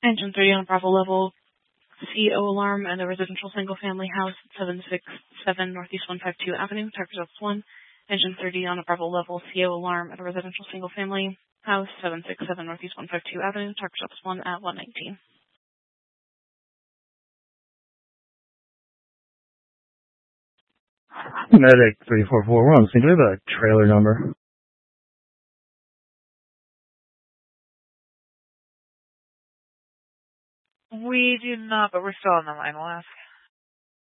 Engine 30 on Bravo level, CO alarm at a residential single-family house at 767 Northeast 152 Avenue, Target Office 1. Engine 30 on a Bravo level, CO alarm at a residential single-family house, 767 Northeast 152 Avenue, Target Office 1 at 119. Medic 344, we're on scene. Do we have a trailer number? We do not, but we're still on the line. We'll ask.